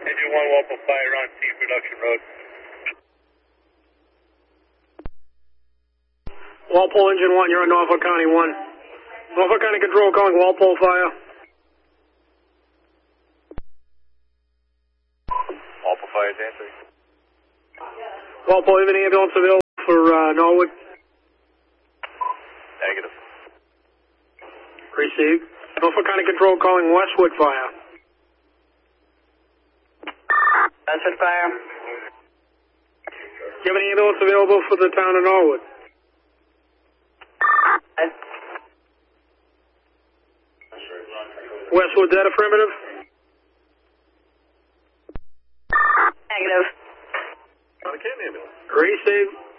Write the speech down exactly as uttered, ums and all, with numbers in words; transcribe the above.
Engine one, Walpole Fire on T Production Road. Walpole Engine one, you're on Norfolk County one. Norfolk County Control calling Walpole Fire. Walpole Fire is answering. Walpole, even ambulance available for uh, Norwood? Negative. Received. Norfolk County Control calling Westwood Fire. Westwood Fire. Do you have any ambulance available for the town of Norwood? Westwood, that affirmative? Negative. Not a can ambulance. Received.